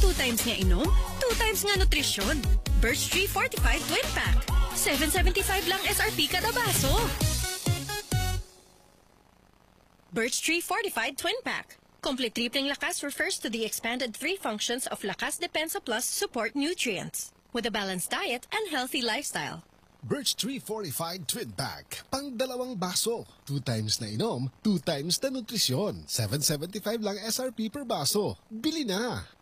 2 times nga inom, 2 times nga nutrisyon. Birch Tree Fortified Twin Pack. 7.75 lang SRP kada baso. Birch Tree Fortified Twin Pack. Complete tripling lakas refers to the expanded 3 functions of Lakas Depensa Plus support nutrients with a balanced diet and healthy lifestyle. Birch Tree Fortified Twin Pack. Pang 2 baso. 2 times na inom, 2 times na nutrisyon. 7.75 lang SRP per baso. Bili na!